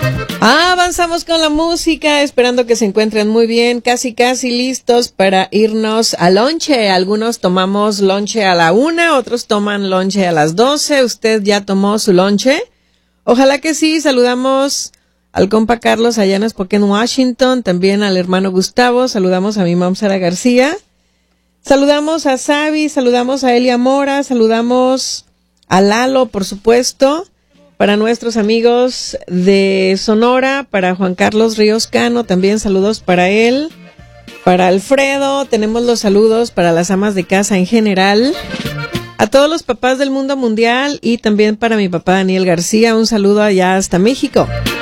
Avanzamos con la música, esperando que se encuentren muy bien, casi listos para irnos a lonche. Algunos tomamos lonche a la 1, otros toman lonche a las 12. ¿Usted ya tomó su lonche? Ojalá que sí. Saludamos al compa Carlos allá en Spokane, Washington, también al hermano Gustavo, saludamos a mi mamá Sara García, saludamos a Sabi, saludamos a Elia Mora, saludamos a Lalo, por supuesto. Para nuestros amigos de Sonora, para Juan Carlos Ríos Cano, también saludos para él. Para Alfredo, tenemos los saludos para las amas de casa en general. A todos los papás del mundo mundial y también para mi papá Daniel García, un saludo allá hasta México.